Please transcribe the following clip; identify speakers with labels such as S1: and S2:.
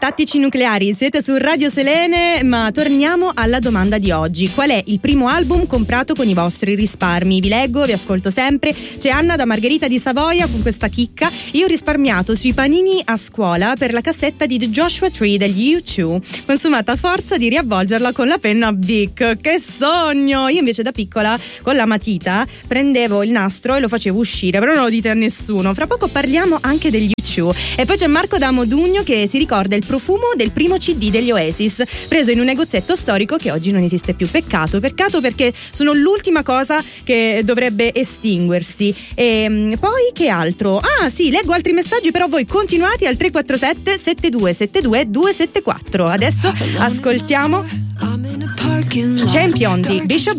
S1: Tattici nucleari, siete su Radio Selene, ma torniamo alla domanda di oggi. Qual è il primo album comprato con i vostri risparmi? Vi leggo, vi ascolto sempre. C'è Anna da Margherita di Savoia con questa chicca. Io ho risparmiato sui panini a scuola per la cassetta di The Joshua Tree degli U2, consumata a forza di riavvolgerla con la penna Bic. Che sogno! Io invece da piccola con la matita prendevo il nastro e lo facevo uscire, però non lo dite a nessuno. Fra poco parliamo anche degli U2. E poi c'è Marco da Modugno che si ricorda il profumo del primo CD degli Oasis, preso in un negozietto storico che oggi non esiste più. Peccato perché sono l'ultima cosa che dovrebbe estinguersi. E poi che altro? Ah sì, leggo altri messaggi, però voi continuate al 347 7272 274. Adesso ascoltiamo Champion di Bishop